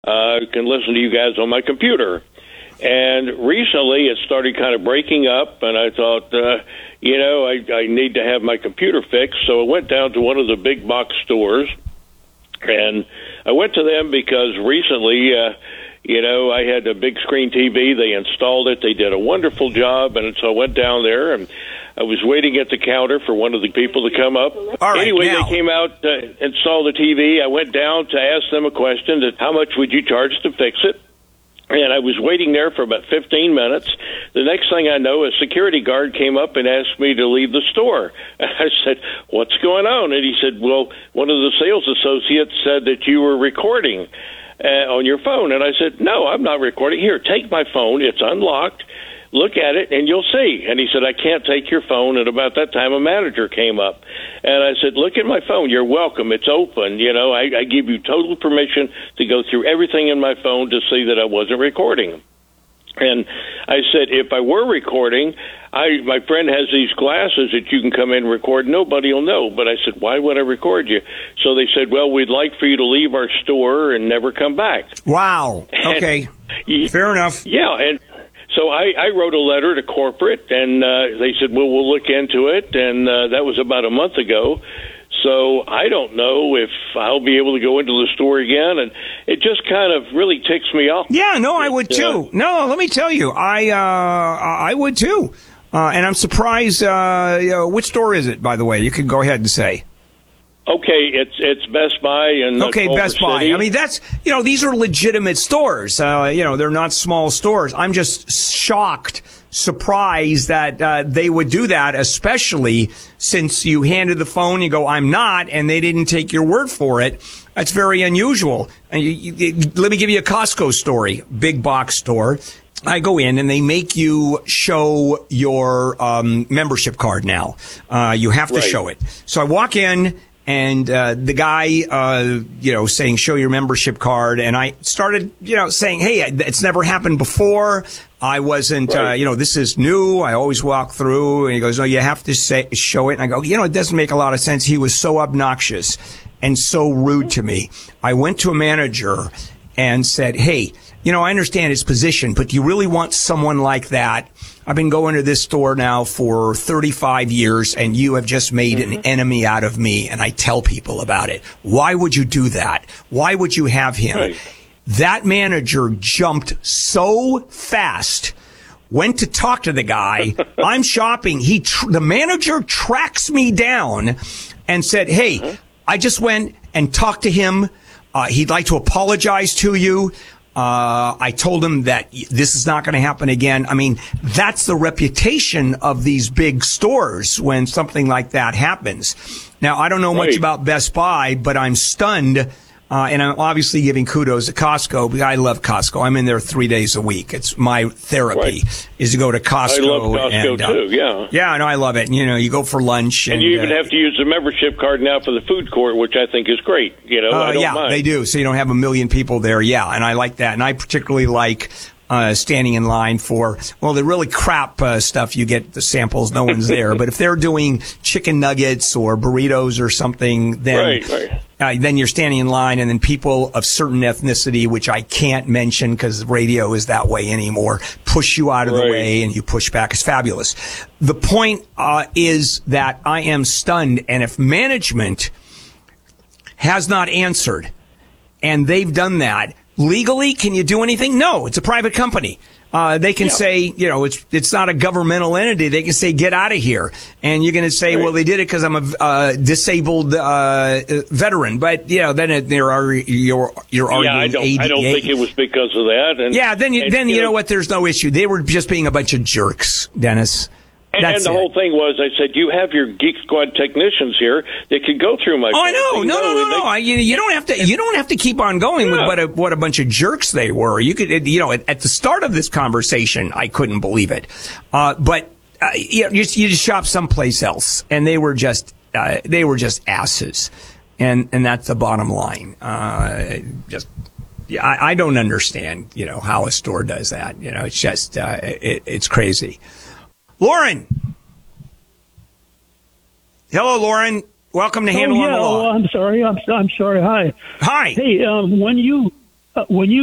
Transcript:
can listen to you guys on my computer. And recently it started kind of breaking up, and I thought, I need to have my computer fixed. So I went down to one of the big box stores, and I went to them because recently, I had a big screen TV. They installed it. They did a wonderful job, and so I went down there, and I was waiting at the counter for one of the people to come up. All right, anyway, now, they came out, installed the TV. I went down to ask them a question, that how much would you charge to fix it? And I was waiting there for about 15 minutes. The next thing I know, a security guard came up and asked me to leave the store. I said, what's going on? And he said, well, one of the sales associates said that you were recording on your phone. And I said, no, I'm not recording. Here, take my phone. It's unlocked. Look at it, and you'll see. And he said, I can't take your phone. And about that time, a manager came up. And I said, look at my phone. You're welcome. It's open. I give you total permission to go through everything in my phone to see that I wasn't recording. And I said, if I were recording, my friend has these glasses that you can come in and record. Nobody will know. But I said, why would I record you? So they said, well, we'd like for you to leave our store and never come back. Wow. Okay. Fair enough. Yeah, and so I wrote a letter to corporate, and they said, well, we'll look into it, and that was about a month ago. So I don't know if I'll be able to go into the store again, and it just kind of really ticks me off. Yeah, no, I would too. No, let me tell you, I would too. And I'm surprised, which store is it, by the way? You can go ahead and say. Okay, it's Best Buy and okay, Best Buy. City. I mean, that's these are legitimate stores. They're not small stores. I'm just shocked, surprised that they would do that, especially since you handed the phone. You go, I'm not, and they didn't take your word for it. That's very unusual. Let me give you a Costco story, big box store. I go in and they make you show your membership card now. You have to show it. So I walk in. And the guy, saying, show your membership card. And I started, saying, hey, it's never happened before. I wasn't, this is new. I always walk through. And he goes, no, you have to show it. And I go, it doesn't make a lot of sense. He was so obnoxious and so rude to me. I went to a manager and said, hey, I understand his position, but do you really want someone like that? I've been going to this store now for 35 years, and you have just made an enemy out of me, and I tell people about it. Why would you do that? Why would you have him? Right. That manager jumped so fast, went to talk to the guy. I'm shopping. The manager tracks me down and said, hey, I just went and talked to him. He'd like to apologize to you. I told him that this is not going to happen again. I mean, that's the reputation of these big stores when something like that happens. Now, I don't know much about Best Buy, but I'm stunned. And I'm obviously giving kudos to Costco. I love Costco. I'm in there 3 days a week. It's my therapy is to go to Costco. I love Costco too, yeah. Yeah, no, I love it. You go for lunch. And you even have to use the membership card now for the food court, which I think is great. I don't mind. They do. So you don't have a million people there. Yeah, and I like that. And I particularly like standing in line for, the really crap stuff. You get the samples. No one's there. But if they're doing chicken nuggets or burritos or something, then... then you're standing in line, and then people of certain ethnicity, which I can't mention because radio is that way anymore, push you out of the way and you push back. It's fabulous. The point is that I am stunned, and if management has not answered, and they've done that, legally, can you do anything? No, it's a private company. They can say, it's not a governmental entity. They can say, get out of here. And you're going to say, well, they did it because I'm a disabled veteran. But, then you're arguing I don't think it was because of that. And, then you know what? There's no issue. They were just being a bunch of jerks, Dennis. And the whole thing was, I said, you have your Geek Squad technicians here that could go through my. Oh, I know. No. You don't have to keep on going with what a bunch of jerks they were. You could, at the start of this conversation, I couldn't believe it. But you just shop someplace else, and they were just asses, and that's the bottom line. I don't understand, how a store does that. It's just it's crazy. Lauren. Hello, Lauren. Welcome to Handle on the Law. I'm sorry. I'm sorry. Hi. Hi. Hey, when you when you